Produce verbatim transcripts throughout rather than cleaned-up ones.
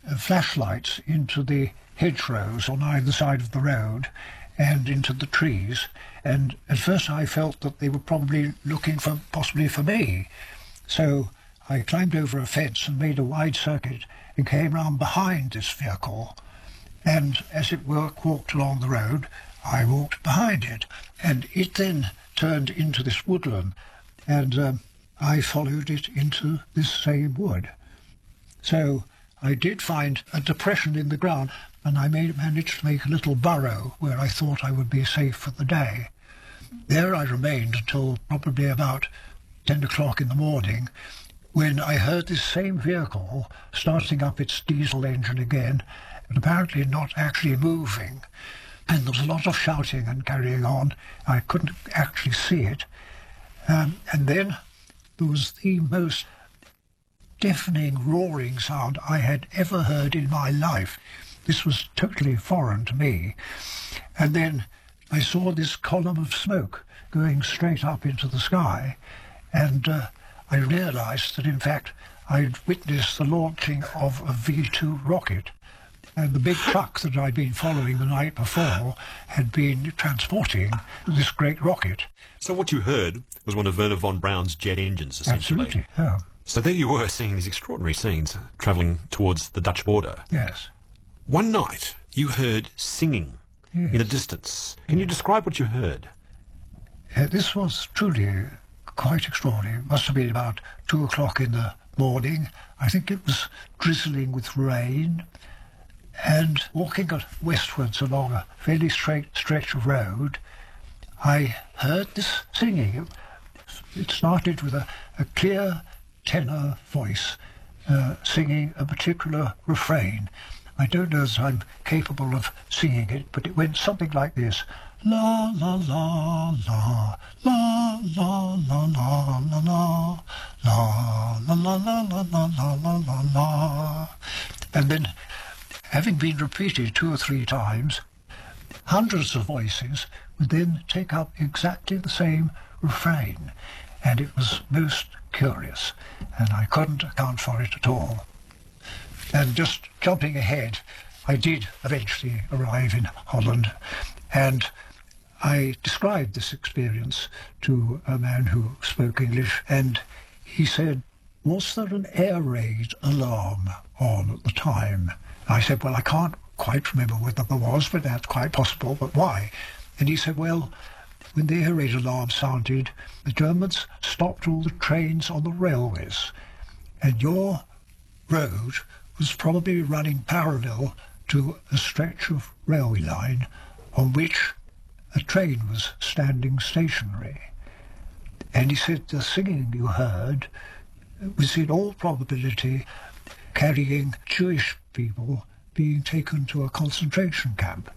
uh, flashlights into the hedgerows on either side of the road and into the trees, and at first I felt that they were probably looking for, possibly for me. So I climbed over a fence and made a wide circuit and came round behind this vehicle, and as it worked, walked along the road, I walked behind it, and it then turned into this woodland, and um, I followed it into this same wood. So I did find a depression in the ground, and I made, managed to make a little burrow where I thought I would be safe for the day. There I remained until probably about ten o'clock in the morning, when I heard this same vehicle starting up its diesel engine again, but apparently not actually moving. And there was a lot of shouting and carrying on. I couldn't actually see it. Um, and then there was the most deafening roaring sound I had ever heard in my life. This was totally foreign to me. And then I saw this column of smoke going straight up into the sky, and uh, I realized that, in fact, I'd witnessed the launching of a V two rocket, and the big truck that I'd been following the night before had been transporting this great rocket. So what you heard was one of Wernher von Braun's jet engines, essentially. Absolutely, yeah. So there you were, seeing these extraordinary scenes travelling towards the Dutch border. Yes. One night, you heard singing yes. in the distance. Can you describe what you heard? Uh, this was truly quite extraordinary. It must have been about two o'clock in the morning. I think it was drizzling with rain. And walking westwards along a fairly straight stretch of road, I heard this singing. It started with a, a clear tenor voice uh, singing a particular refrain. I don't know if I'm capable of singing it, but it went something like this. La la la la la la la la la la la la la la la la la la la. And then, having been repeated two or three times, hundreds of voices would then take up exactly the same refrain, and it was most curious, and I couldn't account for it at all. And just jumping ahead, I did eventually arrive in Holland, and I described this experience to a man who spoke English, and he said, "Was there an air raid alarm on at the time?" I said, "Well, I can't quite remember whether there was, but that's quite possible, but why?" And he said, "Well, when the air raid alarm sounded, the Germans stopped all the trains on the railways, and your road was probably running parallel to a stretch of railway line on which a train was standing stationary." And he said the singing you heard was in all probability carrying Jewish people being taken to a concentration camp.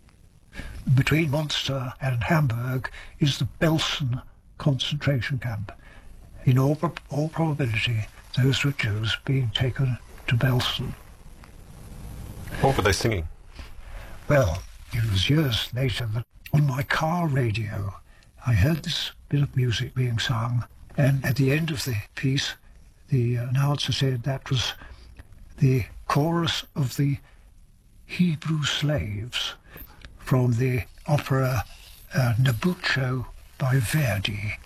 Between Munster and Hamburg is the Belsen concentration camp. In all, all probability, those were Jews being taken to Belsen. What were they singing? Well, it was years later that on my car radio I heard this bit of music being sung, and at the end of the piece the announcer said that was the chorus of the Hebrew slaves from the opera uh, Nabucco by Verdi.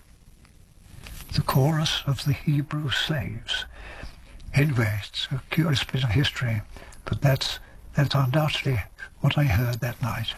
The chorus of the Hebrew slaves. Anyway, it's a curious bit of history, but that's, that's undoubtedly what I heard that night.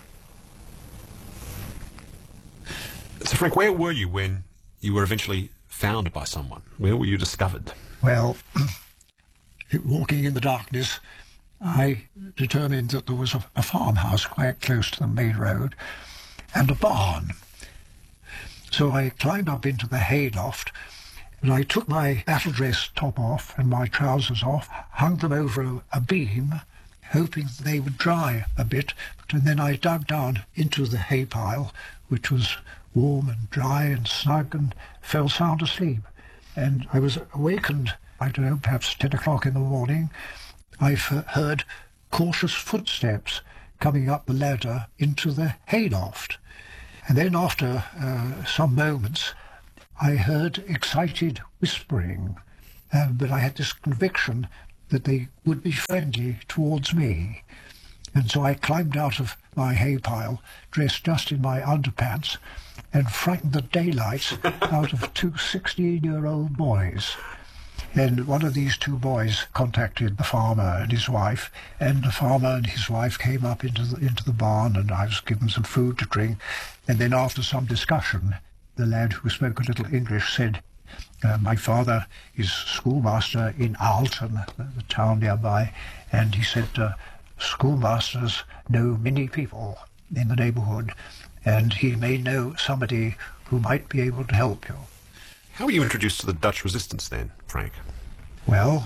So, Frank, where were you when you were eventually found by someone? Where were you discovered? Well, walking in the darkness, I determined that there was a, a farmhouse quite close to the main road and a barn. So I climbed up into the hayloft, and I took my battle dress top off and my trousers off, hung them over a, a beam, hoping that they would dry a bit, and then I dug down into the hay pile, which was warm and dry and snug, and fell sound asleep. And I was awakened, I don't know, perhaps ten o'clock in the morning. I heard cautious footsteps coming up the ladder into the hayloft. And then after uh, some moments, I heard excited whispering. Uh, but I had this conviction that they would be friendly towards me. And so I climbed out of my hay pile, dressed just in my underpants, and frightened the daylights out of two sixteen-year-old boys. And one of these two boys contacted the farmer and his wife, and the farmer and his wife came up into the, into the barn, and I was given some food to drink. And then after some discussion, the lad who spoke a little English said, uh, my father is schoolmaster in Alton, the, the town nearby, and he said, uh, schoolmasters know many people in the neighbourhood, and he may know somebody who might be able to help you. How were you introduced to the Dutch resistance then, Frank? Well,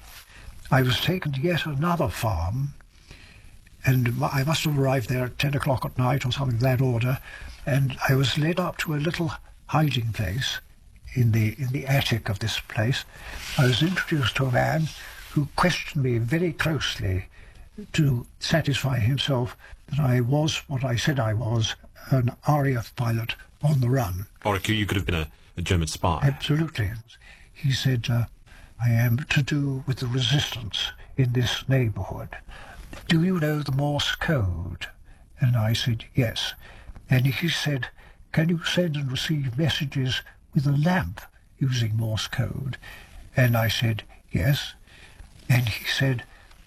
I was taken to yet another farm, and I must have arrived there at ten o'clock at night or something of that order, and I was led up to a little hiding place in the in the attic of this place. I was introduced to a man who questioned me very closely to satisfy himself that I was what I said I was, an R A F pilot on the run. Or you could have been a, a German spy. Absolutely. He said, uh, I am to do with the resistance in this neighbourhood. Do you know the Morse code? And I said, yes. And he said, can you send and receive messages with a lamp using Morse code? And I said, yes. And he said,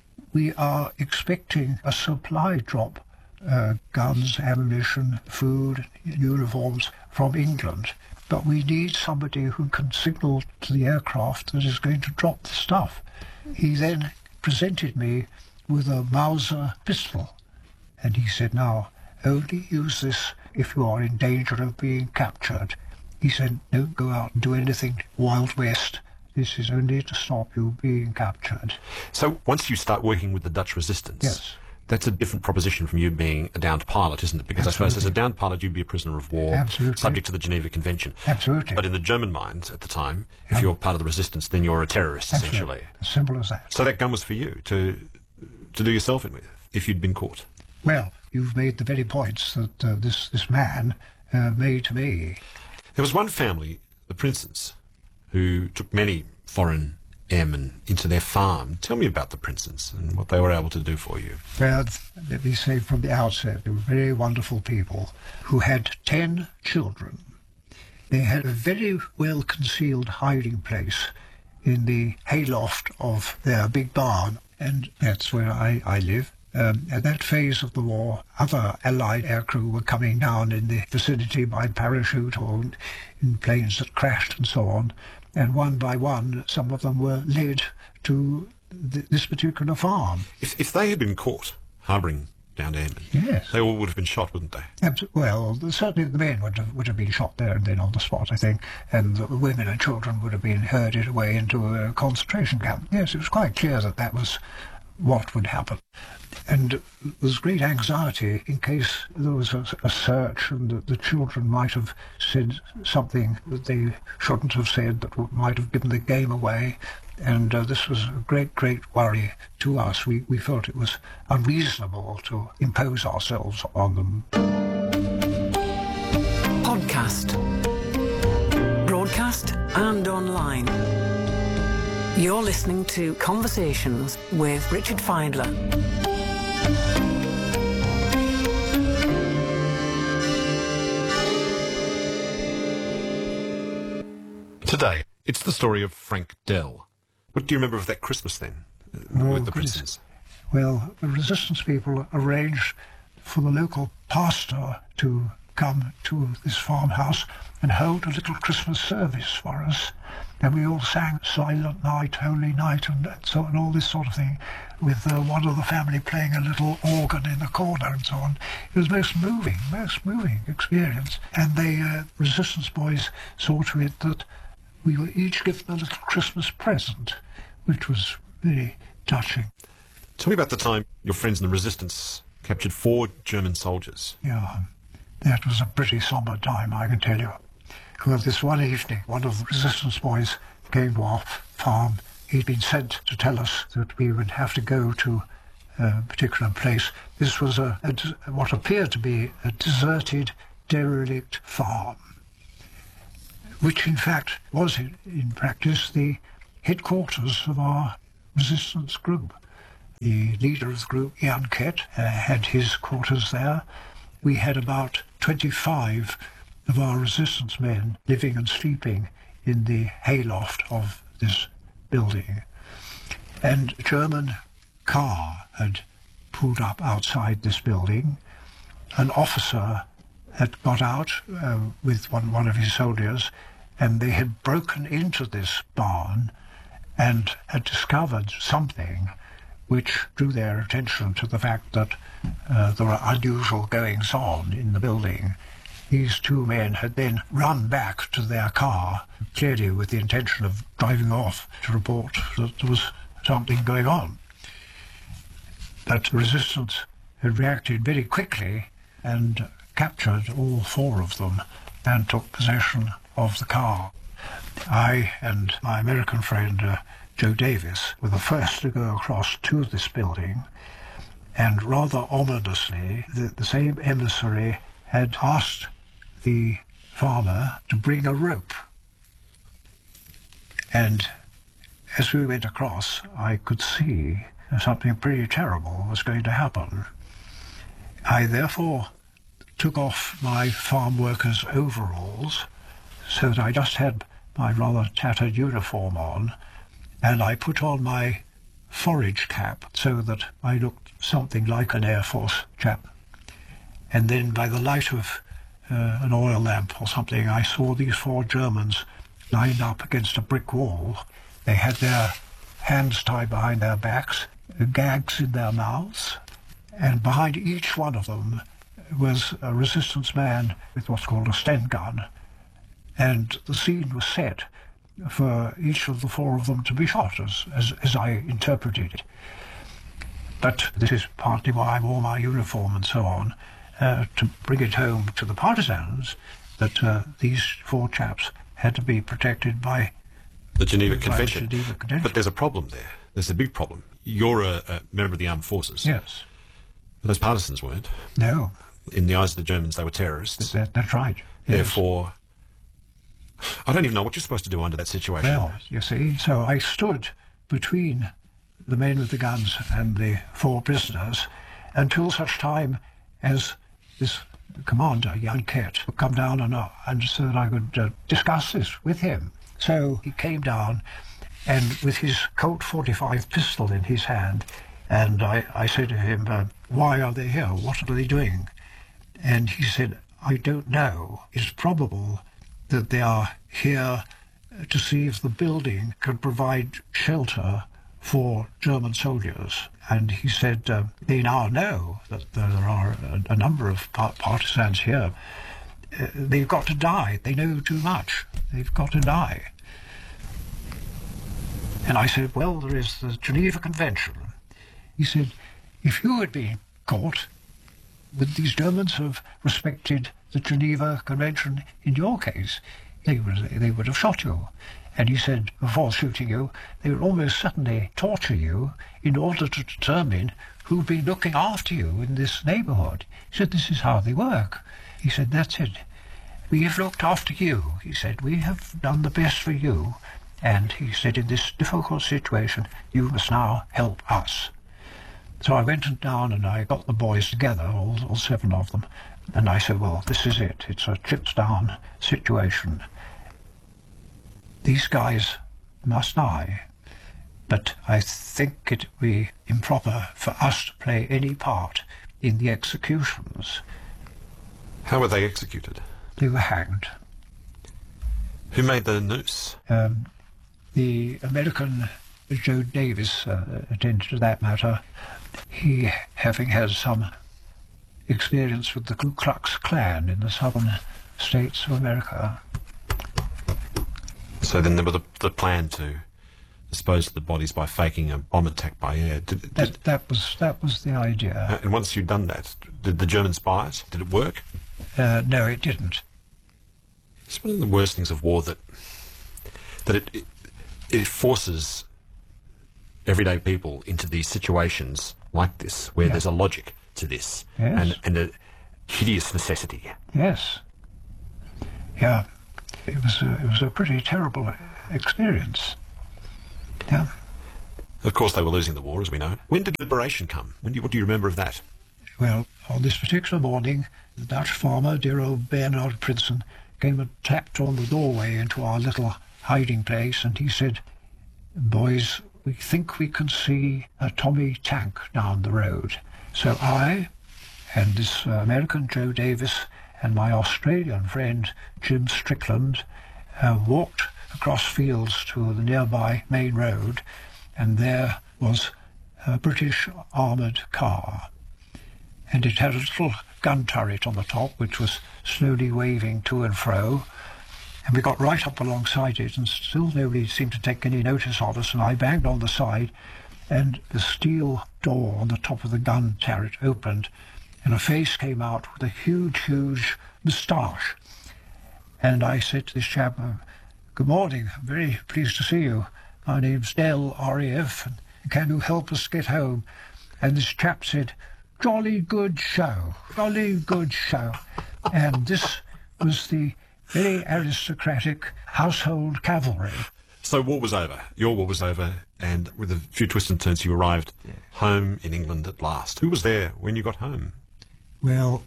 we are expecting a supply drop, uh, guns, ammunition, food, uniforms from England, but we need somebody who can signal to the aircraft that is going to drop the stuff. He then presented me with a Mauser pistol, and he said, now, only use this if you are in danger of being captured. He said, don't go out and do anything Wild West. This is only to stop you being captured. So once you start working with the Dutch resistance, yes, that's a different proposition from you being a downed pilot, isn't it? Because Absolutely. I suppose as a downed pilot, you'd be a prisoner of war, Absolutely. subject to the Geneva Convention. Absolutely. But in the German mind at the time, if Yeah. you're part of the resistance, then you're a terrorist, Absolutely. essentially. As simple as that. So that gun was for you to to do yourself in with, if you'd been caught. Well, you've made the very points that uh, this, this man uh, made to me. There was one family, the Princens, who took many foreign airmen into their farm. Tell me about the Princens and what they were able to do for you. Well, let me say from the outset, they were very wonderful people who had ten children. They had a very well-concealed hiding place in the hayloft of their big barn, and that's where I, I live. Um, at that phase of the war, other Allied aircrew were coming down in the vicinity by parachute or in planes that crashed and so on, and one by one, some of them were led to th- this particular farm. If, if they had been caught harbouring downed airmen, Yes. they all would have been shot, wouldn't they? Abs- Well, certainly the men would have, would have been shot there and then on the spot, I think, and the women and children would have been herded away into a concentration camp. Yes, it was quite clear that that was what would happen. And there was great anxiety in case there was a, a search and the, the children might have said something that they shouldn't have said that might have given the game away. And uh, this was a great, great worry to us. We, we felt it was unreasonable to impose ourselves on them. Podcast. Broadcast and online. You're listening to Conversations with Richard Fidler. Today, it's the story of Frank Dell. What do you remember of that Christmas then, uh, Oh, with the goodness. Princens? Well, the resistance people arranged for the local pastor to come to this farmhouse and hold a little Christmas service for us. And we all sang Silent Night, Holy Night, and so on, all this sort of thing, with uh, one of the family playing a little organ in the corner and so on. It was most moving, most moving experience. And the uh, resistance boys saw to it that we were each given a little Christmas present, which was really touching. Tell me about the time your friends in the resistance captured four German soldiers. Yeah, that was a pretty sombre time, I can tell you. Well, this one evening, one of the resistance boys came to our farm. He'd been sent to tell us that we would have to go to a particular place. This was a, a what appeared to be a deserted, derelict farm, which in fact was in, in practice the headquarters of our resistance group. The leader of the group, Jan Kett, uh, had his quarters there. We had about twenty-five of our resistance men living and sleeping in the hayloft of this building. And a German car had pulled up outside this building. An officer had got out uh, with one, one of his soldiers, and they had broken into this barn and had discovered something which drew their attention to the fact that uh, there were unusual goings-on in the building. These two men had then run back to their car, clearly with the intention of driving off to report that there was something going on. But the resistance had reacted very quickly and captured all four of them and took possession of the car. I and my American friend uh, Joe Davis were the first to go across to this building, and rather ominously the, the same emissary had asked the farmer to bring a rope. And as we went across, I could see something pretty terrible was going to happen. I therefore took off my farm worker's overalls so that I just had my rather tattered uniform on, and I put on my forage cap so that I looked something like an Air Force chap. And then by the light of uh, an oil lamp or something, I saw these four Germans lined up against a brick wall. They had their hands tied behind their backs, gags in their mouths, and behind each one of them was a resistance man with what's called a Sten gun. And the scene was set for each of the four of them to be shot, as, as, as I interpreted it. But this is partly why I wore my uniform and so on, uh, to bring it home to the partisans that uh, these four chaps had to be protected by the Geneva by Convention. The Geneva Convention. But there's a problem there. There's a big problem. You're a, a member of the armed forces. Yes. But those partisans weren't. No. In the eyes of the Germans, they were terrorists. That, that's right. Yes. Therefore, I don't even know what you're supposed to do under that situation. Well, you see, so I stood between the men with the guns and the four prisoners until such time as this commander, Jan Kett, would come down and, uh, and so that I could uh, discuss this with him. So he came down, and with his Colt forty-five pistol in his hand, and I, I said to him, uh, why are they here? What are they doing? And he said, I don't know. It's probable that they are here to see if the building can provide shelter for German soldiers. And he said, uh, they now know that there are a, a number of par- partisans here. Uh, they've got to die. They know too much. They've got to die. And I said, well, there is the Geneva Convention. He said, if you had been caught, would these Germans have respected the Geneva Convention in your case? They would, they would have shot you. And he said, before shooting you, they would almost certainly torture you in order to determine who'd been looking after you in this neighbourhood. He said, this is how they work. He said, that's it. We have looked after you. He said, we have done the best for you. And he said, in this difficult situation, you must now help us. So I went down and I got the boys together, all, all seven of them, and I said, well, this is it. It's a chips down situation. These guys must die, but I think it would be improper for us to play any part in the executions. How were they executed? They were hanged. Who made the noose? Um, the American Joe Davis uh, attended to that matter. He, having had some experience with the Ku Klux Klan in the southern states of America. So then there was the, the plan to dispose of the bodies by faking a bomb attack by air. Did, did, That, that was that was the idea. and once you'd done that, did the Germans buy it? Did it work? Uh, no, it didn't. It's one of the worst things of war that that it it, it forces everyday people into these situations like this, where Yeah. there's a logic to this, Yes. and and a hideous necessity. Yes. Yeah. It was a, it was a pretty terrible experience. Yeah. Of course, they were losing the war, as we know. When did liberation come? When do you, what do you remember of that? Well, on this particular morning, the Dutch farmer, dear old Bernard Prinsen, came and tapped on the doorway into our little hiding place, and he said, "Boys, we think we can see a Tommy tank down the road." So I and this uh, American Joe Davis and my Australian friend Jim Strickland uh, walked across fields to the nearby main road, and there was a British armoured car. And it had a little gun turret on the top, which was slowly waving to and fro. And we got right up alongside it, and still nobody seemed to take any notice of us, and I banged on the side, and the steel door on the top of the gun turret opened, and a face came out with a huge, huge moustache. And I said to this chap, "Good morning, I'm very pleased to see you. My name's Dell, R A F, and can you help us get home?" And this chap said, "Jolly good show, jolly good show." And this was the very aristocratic household cavalry. So war was over. Your war was over, and with a few twists and turns, you arrived yeah. home in England at last. Who was there when you got home? Well,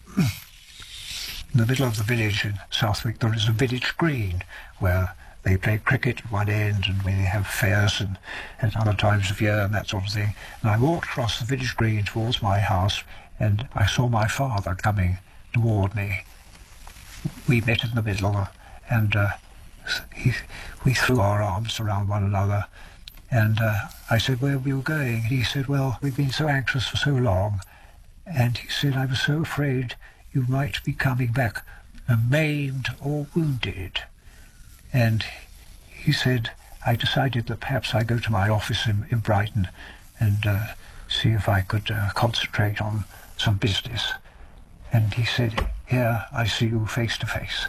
in the middle of the village in Southwick, there is a village green where they play cricket at one end, and we have fairs and at other times of year and that sort of thing. And I walked across the village green towards my house, and I saw my father coming toward me. We met in the middle, and uh, he, we threw our arms around one another. And uh, I said, "Where were you going?" He said, "Well, we've been so anxious for so long." And he said, "I was so afraid you might be coming back uh, maimed or wounded." And he said, "I decided that perhaps I go to my office in, in Brighton and uh, see if I could uh, concentrate on some business." And he said, "Here, I see you face to face."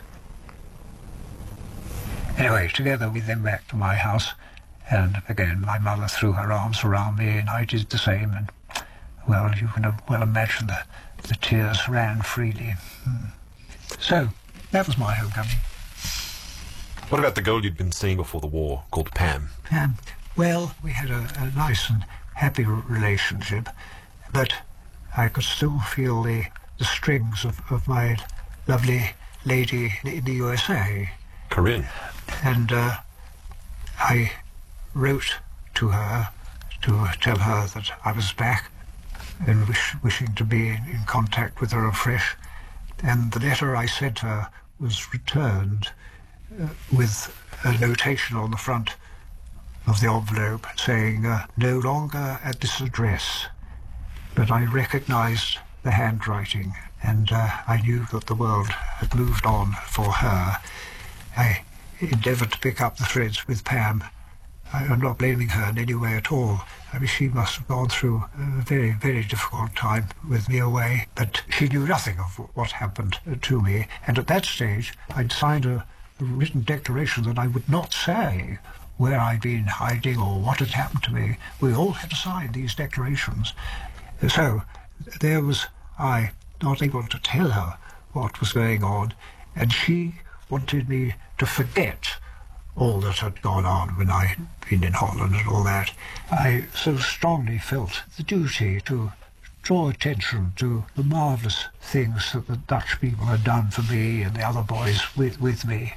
Anyway, together we then back to my house, and again my mother threw her arms around me, and I did the same, and, well, you can well imagine the, the tears ran freely. Hmm. So, that was my homecoming. What about the girl you'd been seeing before the war, called Pam? Pam, well, we had a, a nice and happy relationship, but I could still feel the, the strings of, of my lovely lady in the U S A. Corinne. And uh, I wrote to her to tell her that I was back and wish, wishing to be in, in contact with her afresh. And the letter I sent her was returned uh, with a notation on the front of the envelope saying, uh, "No longer at this address." But I recognized the handwriting, and uh, I knew that the world had moved on for her. I endeavoured to pick up the threads with Pam. I, I'm not blaming her in any way at all. I mean, she must have gone through a very, very difficult time with me away, but she knew nothing of what happened to me. And at that stage, I'd signed a, a written declaration that I would not say where I'd been hiding or what had happened to me. We all had to sign these declarations. So there was I, not able to tell her what was going on, and she wanted me to forget all that had gone on when I'd been in Holland and all that. I so strongly felt the duty to draw attention to the marvellous things that the Dutch people had done for me and the other boys with, with me.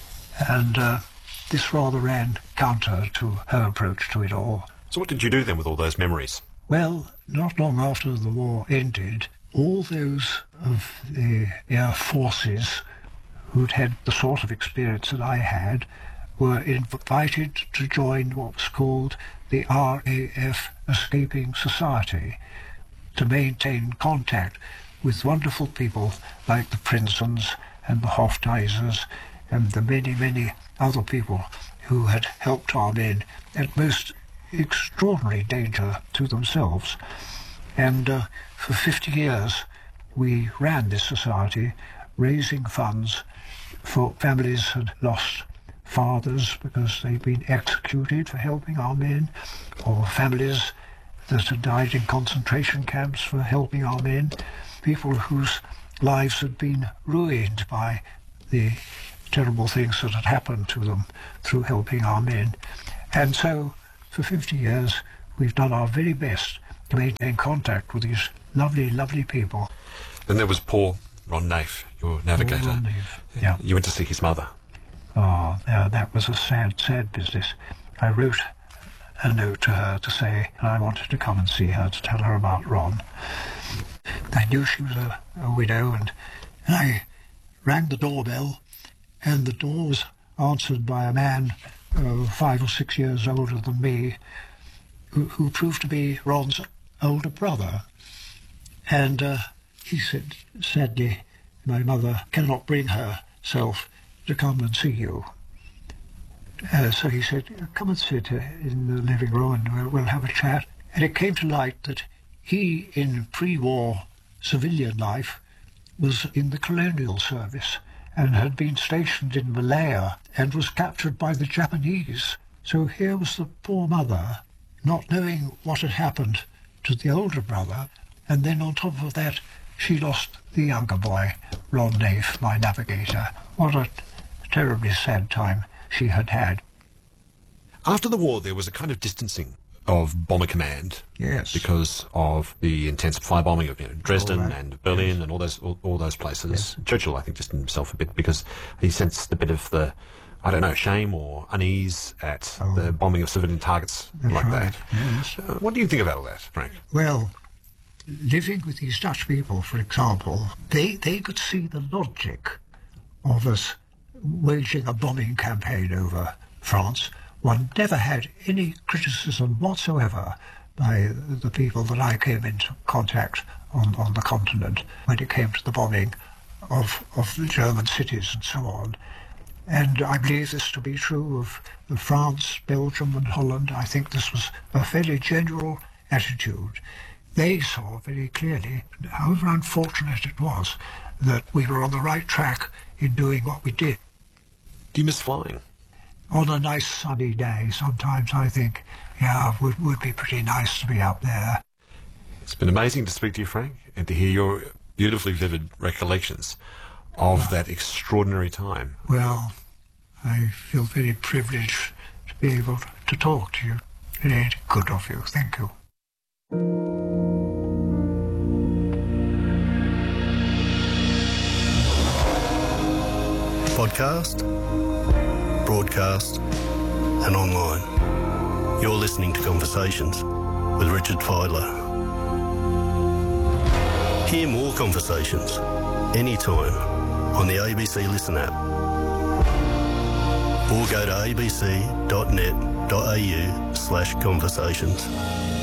And uh, this rather ran counter to her approach to it all. So what did you do then with all those memories? Well, not long after the war ended, all those of the air forces who'd had the sort of experience that I had were invited to join what was called the R A F Escaping Society, to maintain contact with wonderful people like the Prinsens and the Hofdeisers and the many, many other people who had helped our men at most extraordinary danger to themselves. And uh, for fifty years we ran this society, raising funds for families who had lost fathers because they'd been executed for helping our men, or families that had died in concentration camps for helping our men, people whose lives had been ruined by the terrible things that had happened to them through helping our men. And so for fifty years we've done our very best to maintain contact with these lovely, lovely people. Then there was poor Ron Naif, your navigator. Poor Ron Naif, yeah. You went to see his mother. Oh, yeah, that was a sad, sad business. I wrote a note to her to say I wanted to come and see her, to tell her about Ron. I knew she was a, a widow, and I rang the doorbell, and the door was answered by a man uh, five or six years older than me, who, who proved to be Ron's older brother. And uh, he said, sadly, my mother cannot bring herself to come and see you. Uh, so he said, come and sit in the living room and we'll, we'll have a chat. And it came to light that he, in pre-war civilian life, was in the colonial service and had been stationed in Malaya and was captured by the Japanese. So here was the poor mother, not knowing what had happened to the older brother, and then on top of that, she lost the younger boy, Ron Naif, my navigator. What a terribly sad time she had had. After the war, there was a kind of distancing of Bomber Command. Yes. Because of the intensive firebombing of you know, Dresden All that, and Berlin yes. and all those all, all those places. Yes. Churchill, I think, distanced himself a bit because he sensed a bit of the, I don't know, shame or unease at Oh. the bombing of civilian targets That's like right, that. yes. Uh, what do you think about all that, Frank? Well, living with these Dutch people, for example, they, they could see the logic of us waging a bombing campaign over France. One never had any criticism whatsoever by the people that I came into contact on, on the continent when it came to the bombing of, of the German cities and so on. And I believe this to be true of, of France, Belgium and Holland. I think this was a fairly general attitude. They saw very clearly, however unfortunate it was, that we were on the right track in doing what we did. Do you miss flying? On a nice sunny day, sometimes I think, yeah, it would, would be pretty nice to be up there. It's been amazing to speak to you, Frank, and to hear your beautifully vivid recollections of that extraordinary time. Well, I feel very privileged to be able to talk to you. Very good of you. Thank you. Podcast, broadcast and online. You're listening to Conversations with Richard Fidler. Hear more conversations anytime on the A B C Listen app or go to abc.net.au slash conversations.